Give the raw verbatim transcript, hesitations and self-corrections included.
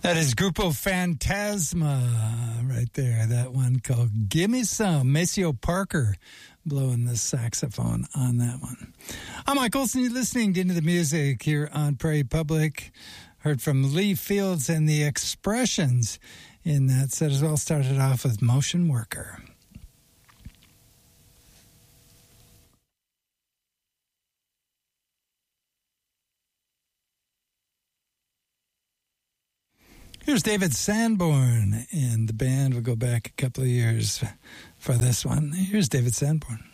That is Grupo Fantasma right there. That one called Gimme Some. Maceo Parker blowing the saxophone on that one. I'm Mike Olson. You're listening to Into the Music here on Prairie Public. Heard from Lee Fields and the Expressions in that set as well. Started off with Motion Worker. Here's David Sanborn, and the band will go back a couple of years for this one. Here's David Sanborn.